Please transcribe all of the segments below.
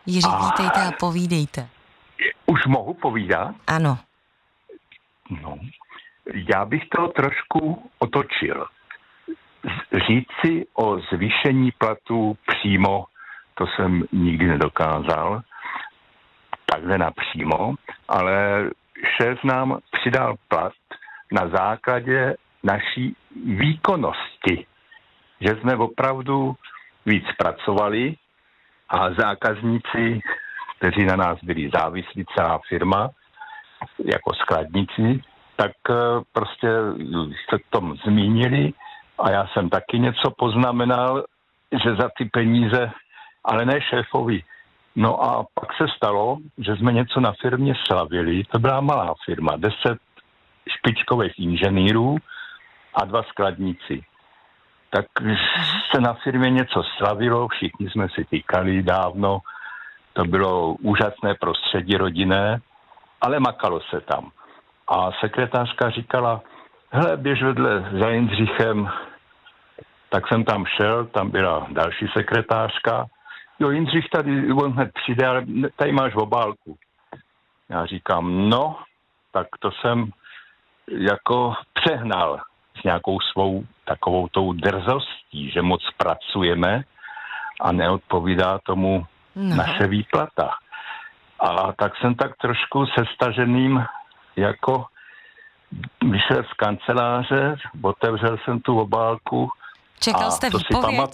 Jiří, vítejte a povídejte. Už mohu povídat? Ano. No, já bych to trošku otočil. Říci o zvýšení platů přímo, to jsem nikdy nedokázal, takhle napřímo, ale šéf nám přidal plat na základě naší výkonnosti, že jsme opravdu víc pracovali a zákazníci, kteří na nás byli závislí, celá firma, jako skladníci, tak prostě se tom zmínili a já jsem taky něco poznamenal, že za ty peníze, ale ne šéfovi. No a pak se stalo, že jsme něco na firmě slavili, to byla malá firma, 10 špičkových inženýrů a 2 skladníci. Tak se na firmě něco slavilo, všichni jsme si týkali dávno, to bylo úžasné prostředí rodinné, ale makalo se tam. A sekretářka říkala, hele, běž vedle za Jindřichem. Tak jsem tam šel, tam byla další sekretářka. Jo, Jindřich tady, on hned přijde, ale tady máš obálku. Já říkám, no, tak to jsem jako přehnal s nějakou svou takovou tou drzostí, že moc pracujeme a neodpovídá tomu naše výplata. A tak jsem tak trošku sestaženým jako vyšel z kanceláře, otevřel jsem tu obálku. Čekal jste výpověď?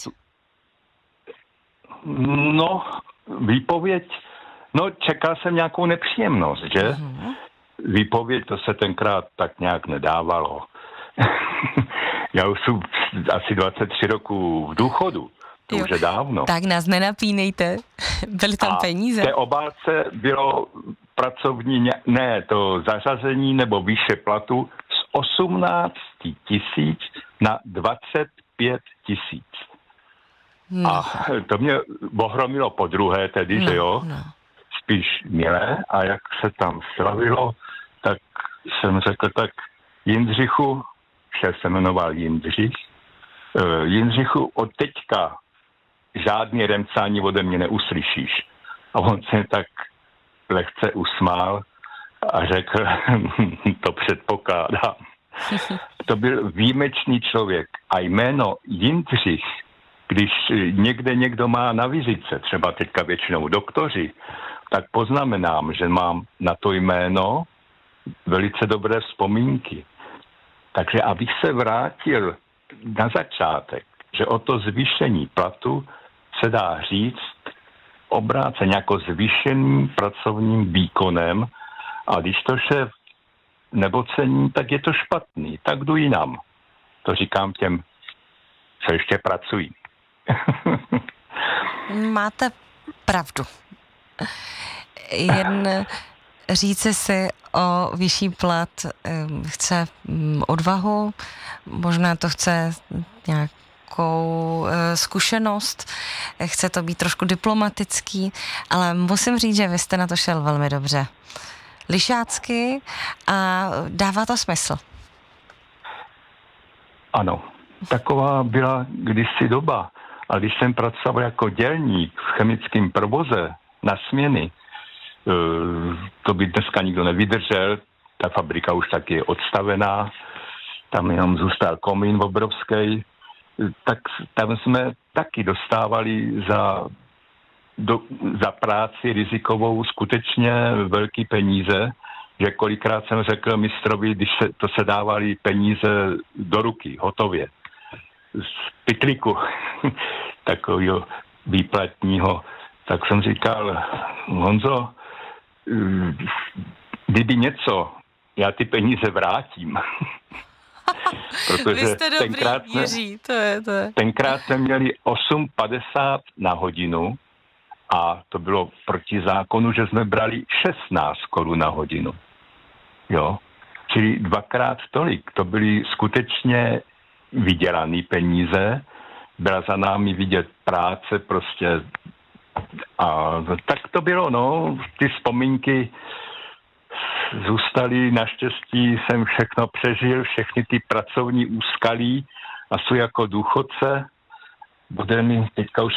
No, výpověď, no čekal jsem nějakou nepříjemnost, že? Uh-huh. Výpověď, to se tenkrát tak nějak nedávalo. Já už jsem asi 23 roků v důchodu. To už je dávno. Tak nás nenapínejte. Byly tam peníze. V té obálce bylo pracovní, ne, to zařazení nebo výše platu z 18 000 na 25 000. No. A to mě ohromilo podruhé tedy, že jo? No. Spíš milé. A jak se tam slavilo, tak jsem řekl, tak Jindřichu, šéf se jmenoval Jindřich, Jindřichu, od teďka žádný remcání ode mě neuslyšíš. A on se tak lehce usmál a řekl, to předpokládám. To byl výjimečný člověk. A jméno Jindřich, když někde někdo má na vizitce, třeba teďka většinou doktoři, tak poznamenám, že mám na to jméno velice dobré vzpomínky. Takže abych se vrátil na začátek, že o to zvýšení platu se dá říct obráceně jako zvýšeným pracovním výkonem a když to šéf nebo cení, tak je to špatný, tak jdu jinam. To říkám těm, co ještě pracují. Máte pravdu. Jen říci si o vyšší plat chce odvahu, možná to chce nějakou zkušenost, chce to být trošku diplomatický, ale musím říct, že vy jste na to šel velmi dobře. Lišácky a dává to smysl. Ano, taková byla kdysi doba. A když jsem pracoval jako dělník v chemickém provoze na směny, to by dneska nikdo nevydržel, ta fabrika už taky je odstavená, tam jenom zůstal komín obrovský, tak tam jsme taky dostávali za práci rizikovou skutečně velký peníze, že kolikrát jsem řekl mistrovi, když se dávali peníze do ruky, hotově, z pytliku takového výplatního, tak jsem říkal, Honzo, kdyby něco, já ty peníze vrátím. Protože vy jste dobrý, Jiří, to je. Tenkrát jsme měli 8,50 na hodinu a to bylo proti zákonu, že jsme brali 16 korun na hodinu. Jo? Čili 2x tolik. To byly skutečně vydělané peníze. Byla za námi vidět práce prostě. A tak to bylo, no. Ty vzpomínky zůstaly, naštěstí jsem všechno přežil, všechny ty pracovní úskalí a jsou jako důchodce. Bude mi teďka už